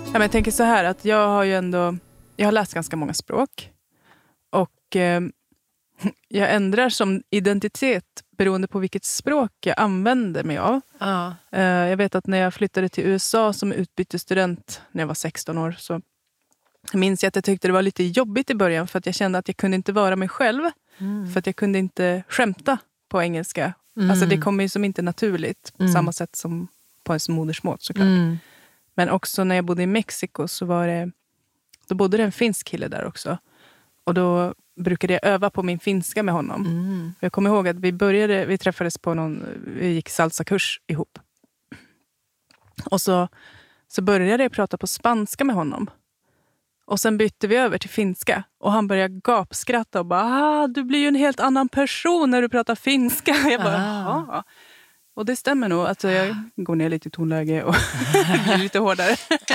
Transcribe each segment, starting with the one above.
Ja, men jag tänker så här att jag har läst ganska många språk. Och jag ändrar som identitet beroende på vilket språk jag använder mig av. Ja. Jag vet att när jag flyttade till USA som utbytesstudent när jag var 16 år så minns jag att jag tyckte det var lite jobbigt i början för att jag kände att jag kunde inte vara mig själv. För att jag kunde inte skämta på engelska. Alltså det kommer ju som inte naturligt på samma sätt som på ens modersmål såklart. Men också när jag bodde i Mexiko så då bodde det en finsk kille där också. Och då brukade jag öva på min finska med honom. Jag kommer ihåg att vi träffades på vi gick salsakurs ihop. Och så började jag prata på spanska med honom. Och sen bytte vi över till finska. Och han började gapskratta och bara, du blir ju en helt annan person när du pratar finska. Jag bara, jaha. Och det stämmer nog att jag går ner lite i tonläge och blir lite hårdare.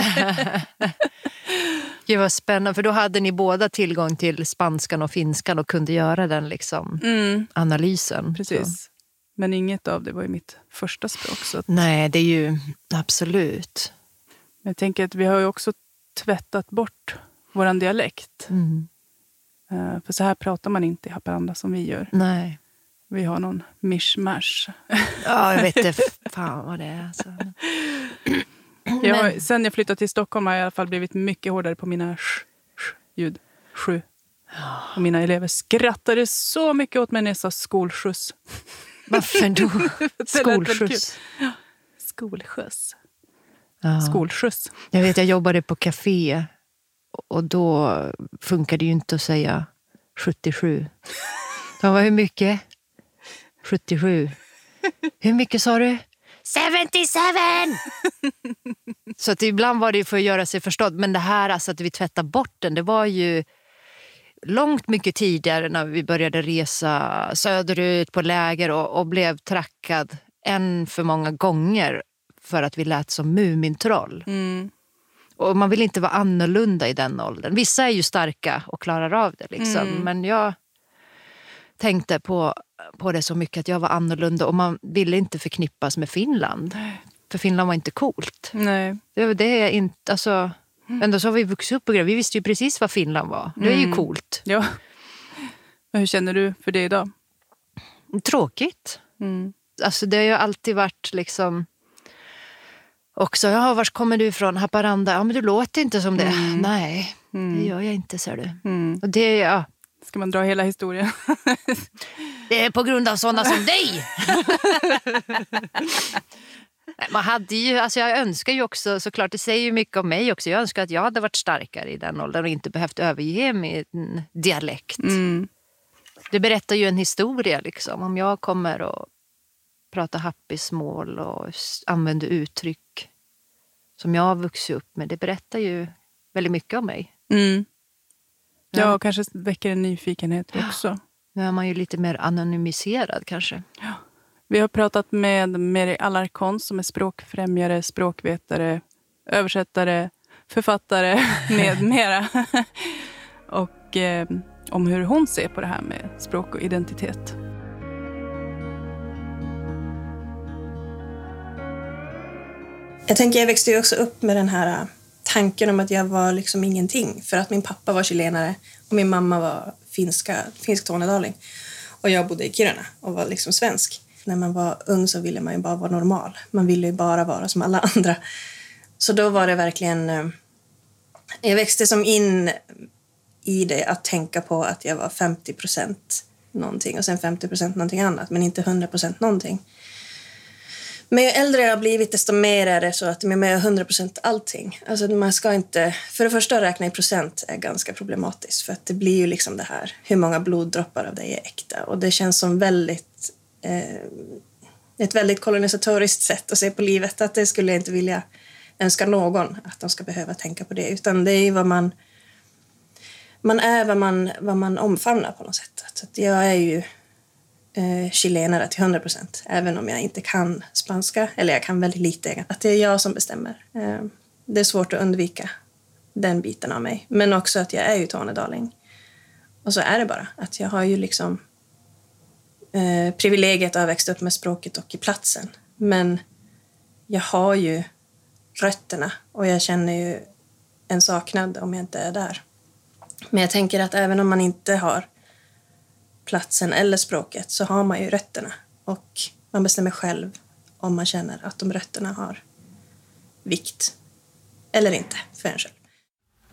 Det var spännande, för då hade ni båda tillgång till spanskan och finskan och kunde göra den liksom analysen. Precis. Så. Men inget av det var ju mitt första språk. Så att... Nej, det är ju absolut. Men jag tänker att vi har ju också tvättat bort våran dialekt. För så här pratar man inte i Haparanda som vi gör. Nej. Vi har någon mishmash. Ja, jag vet inte fan vad det är. Alltså. Sen jag flyttade till Stockholm har jag i alla fall blivit mycket hårdare på mina ljud. Och mina elever skrattade så mycket åt mig när jag sa skolskjuts. Varför då? Skolskjuts. Ja, skolskjuts. Ja. Skolskjuts. Jag vet, jag jobbade på café och då funkade ju inte att säga 77. De var hur mycket? 77. Hur mycket sa du? 77! Så att ibland var det ju för att göra sig förstådd. Men det här alltså att vi tvättar bort den, det var ju långt mycket tidigare när vi började resa söderut på läger och blev trackad än för många gånger för att vi lät som Mumintroll. Och man vill inte vara annorlunda i den åldern. Vissa är ju starka och klarar av det liksom. Men jag tänkte på det så mycket att jag var annorlunda och man ville inte förknippas med Finland. För Finland var inte coolt. Nej. Det är inte, alltså, ändå så har vi vuxit upp och grejer. Vi visste ju precis vad Finland var. Det är ju coolt. Ja. Men hur känner du för det idag? Tråkigt. Alltså det har ju alltid varit liksom också, var kommer du ifrån? Haparanda? Ja, men du låter inte som det. Nej, det gör jag inte, ser du. Och det, ja. Ska man dra hela historien? Det är på grund av sådana som dig! Man hade ju, alltså jag önskar ju också, såklart det säger ju mycket om mig också. Jag önskar att jag hade varit starkare i den åldern och inte behövt överge min dialekt. Det berättar ju en historia liksom. Om jag kommer och pratar happismål och använder uttryck som jag har vuxit upp med. Det berättar ju väldigt mycket om mig. Ja, och kanske väcker en nyfikenhet också. Nu är man ju lite mer anonymiserad kanske. Ja. Vi har pratat med Meri Alarcon som är språkfrämjare, språkvetare, översättare, författare med mera. Och om hur hon ser på det här med språk och identitet. Jag tänker, jag växte ju också upp med den här tanken om att jag var liksom ingenting. För att min pappa var chilenare och min mamma var finsk tornedaling. Och jag bodde i Kiruna och var liksom svensk. När man var ung så ville man ju bara vara normal. Man ville ju bara vara som alla andra. Så då var det verkligen... Jag växte som in i det att tänka på att jag var 50% någonting. Och sen 50% någonting annat. Men inte 100% någonting. Men ju äldre jag har blivit desto mer är det så att med 100% allting. Alltså man ska inte... För det första räkna i procent är ganska problematiskt. För att det blir ju liksom det här. Hur många bloddroppar av dig är äkta. Och det känns som ett väldigt kolonisatoriskt sätt att se på livet. Att det skulle jag inte vilja önska någon. Att de ska behöva tänka på det. Utan det är ju vad man är vad man omfamnar på något sätt. Så att jag är ju... chilenare till 100%, även om jag inte kan spanska, eller jag kan väldigt lite, att det är jag som bestämmer. Det är svårt att undvika den biten av mig, men också att jag är ju tornedaling. Och så är det bara, att jag har ju liksom privilegiet att ha växt upp med språket och i platsen, men jag har ju rötterna och jag känner ju en saknad om jag inte är där. Men jag tänker att även om man inte har platsen eller språket så har man ju rötterna. Och man bestämmer själv om man känner att de rötterna har vikt eller inte för en själv.